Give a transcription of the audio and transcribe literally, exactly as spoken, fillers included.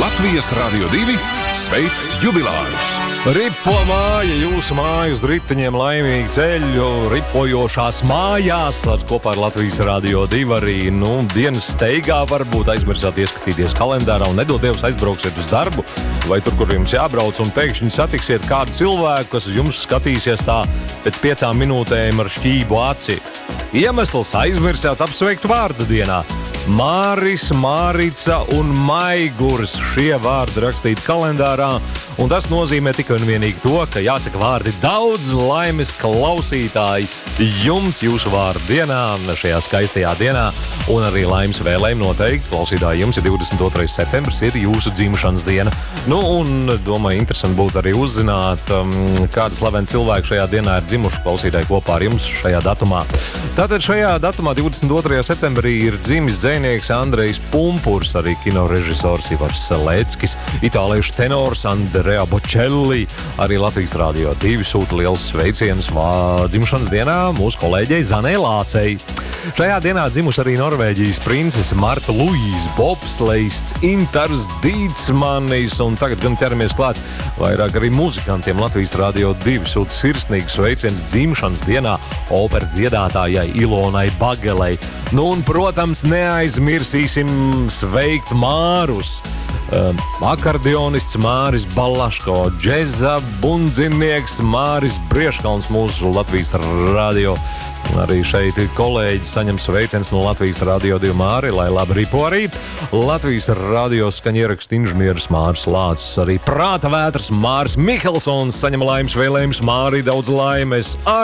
Latvijas Radio divi sveic jubilārus! Ripo māja, jūsu māju uz riteņiem laimīgi ceļu, ripojošās mājās ar kopā ar Latvijas Radio divi arī, nu, dienas steigā varbūt aizmirsāt ieskatīties kalendārā un nedod Dievs aizbrauksiet uz darbu vai tur, kur jums jābrauc un pēkšņi satiksiet kādu cilvēku, kas jums skatīsies tā pēc piecām minūtēm ar šķību aci. Iemesls aizmirsāt apsveikt vārda dienā. Māris, Mārica un Maigurs, šie vārdi rakstīti kalendārā, un tas nozīmē tikai un vienīgi to, ka jāsaka vārdi daudz laimes klausītāji jums jūsu vārdu dienā, šajā skaistajā dienā, un arī laimes vēlējumi noteikti. Klausītāji, jums ir divdesmit otrais septembris, ir jūsu dzimšanas diena. Nu, un domāju, interesanti būtu arī uzzināt, um, kādi slaveni cilvēki šajā dienā ir dzimuši klausītāji kopā ar jums šajā datumā. Tātad šajā datumā, divdesmit otrajā septembrī, ir dzimis dzejnieks Andrejs Pumpurs, arī kinorežisors Ivars Leckis, itāliešu tenors Andrea Bocelli, arī Latvijas Radio divi sūta liels sveicienus dzimšanas dienā mūsu kolēģei Zanei Lācei. Šajā dienā dzimuši arī Norvēģijas princese Marta Luīze, bobsleists Intars Dītsmanis, un tagad gan ķeramies klāt vairāk arī muzikantiem. Latvijas Radio divi sūta sirsnīgs sveiciens dzimšanas dienā opera dziedātājai Ilonai Bagelei. Nu un, protams, neaizmirsīsim sveikt Mārus. Um, akordeonists Māris Balaško, džeza bundzinieks Māris Brieškalns, mūsu Latvijas radio. Arī šeit kolēģi saņem sveiciens no Latvijas Radio divi Māri, lai labi ripo arī. Latvijas radio skaņierakstu inženieris Māris Lācis, arī prāta vētras Māris Mihelsons saņem laimes vēlējumus. Māri, daudz laimes!